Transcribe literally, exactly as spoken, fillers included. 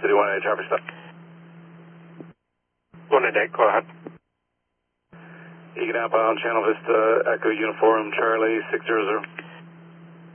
City one eight traffic stop. one eight eight, go ahead. Egan outbound, Channel Vista, Echo Uniform, Charlie, six zero zero.